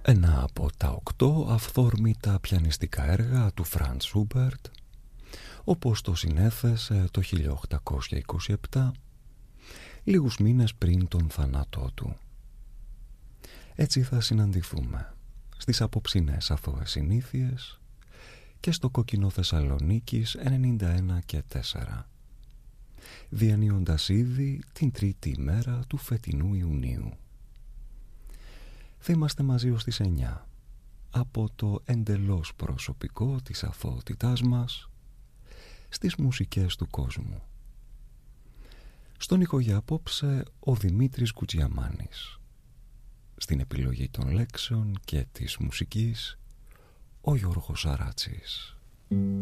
Ένα από τα 8 αυθόρμητα πιανιστικά έργα του Φραντς Σούμπερτ, όπως το συνέθεσε το 1827, λίγους μήνες πριν τον θάνατό του. Έτσι θα συναντηθούμε στις απόψινές αθώες συνήθειες και στο κόκκινο Θεσσαλονίκης 91 και 4, διανύοντας ήδη την τρίτη ημέρα του φετινού Ιουνίου. Θα είμαστε μαζί ως τις 9 από το εντελώς προσωπικό της αθωότητάς μας στις μουσικές του κόσμου. Στον ήχο για απόψε ο Δημήτρης Κουτσιαμάνης. Στην επιλογή των λέξεων και της μουσικής ο Γιώργος Σαράτσης.